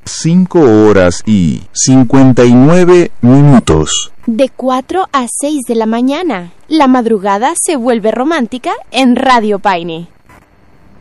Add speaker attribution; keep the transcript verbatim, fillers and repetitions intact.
Speaker 1: cinco horas y cincuenta y nueve minutos.
Speaker 2: De cuatro a seis de la mañana, la madrugada se vuelve romántica en Radio Paine.